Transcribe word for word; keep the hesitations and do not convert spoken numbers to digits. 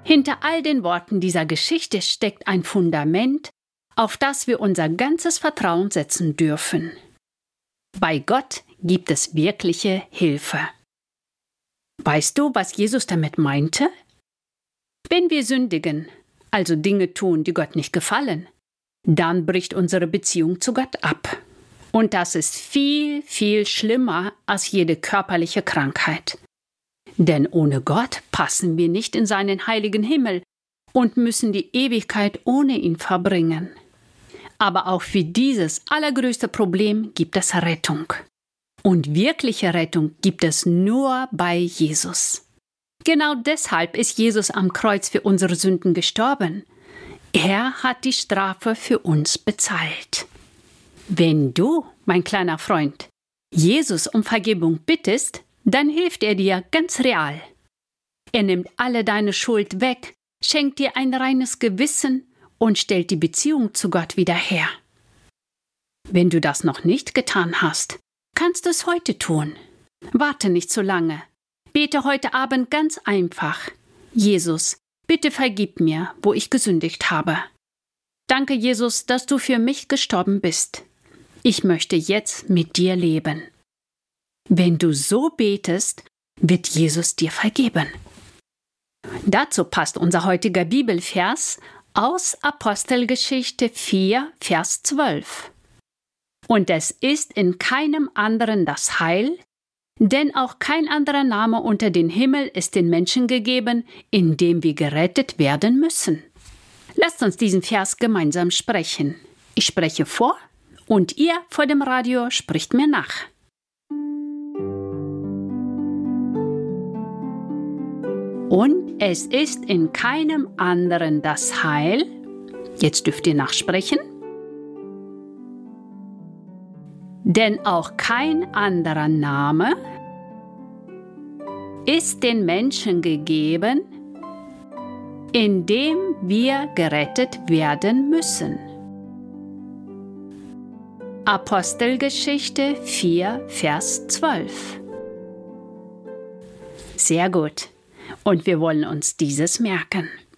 Hinter all den Worten dieser Geschichte steckt ein Fundament, auf das wir unser ganzes Vertrauen setzen dürfen. Bei Gott gibt es wirkliche Hilfe. Weißt du, was Jesus damit meinte? Wenn wir sündigen, also Dinge tun, die Gott nicht gefallen, dann bricht unsere Beziehung zu Gott ab. Und das ist viel, viel schlimmer als jede körperliche Krankheit. Denn ohne Gott passen wir nicht in seinen heiligen Himmel und müssen die Ewigkeit ohne ihn verbringen. Aber auch für dieses allergrößte Problem gibt es Rettung. Und wirkliche Rettung gibt es nur bei Jesus. Genau deshalb ist Jesus am Kreuz für unsere Sünden gestorben. Er hat die Strafe für uns bezahlt. Wenn du, mein kleiner Freund, Jesus um Vergebung bittest, dann hilft er dir ganz real. Er nimmt alle deine Schuld weg, schenkt dir ein reines Gewissen und stellt die Beziehung zu Gott wieder her. Wenn du das noch nicht getan hast, kannst du es heute tun. Warte nicht zu lange. Bete heute Abend ganz einfach: Jesus, bitte vergib mir, wo ich gesündigt habe. Danke, Jesus, dass du für mich gestorben bist. Ich möchte jetzt mit dir leben. Wenn du so betest, wird Jesus dir vergeben. Dazu passt unser heutiger Bibelvers aus Apostelgeschichte vier, Vers zwölf. Und es ist in keinem anderen das Heil, denn auch kein anderer Name unter den Himmel ist den Menschen gegeben, in dem wir gerettet werden müssen. Lasst uns diesen Vers gemeinsam sprechen. Ich spreche vor und ihr vor dem Radio spricht mir nach. Und es ist in keinem anderen das Heil. Jetzt dürft ihr nachsprechen. Denn auch kein anderer Name ist den Menschen gegeben, in dem wir gerettet werden müssen. Apostelgeschichte vier, Vers zwölf. Sehr gut. Und wir wollen uns dieses merken.